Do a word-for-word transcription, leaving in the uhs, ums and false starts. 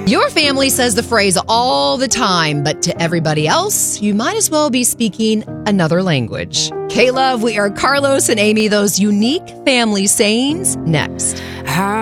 Your family says the phrase all the time, but to everybody else, you might as well be speaking another language. K-Love, we are Carlos and Amy, those unique family sayings, next.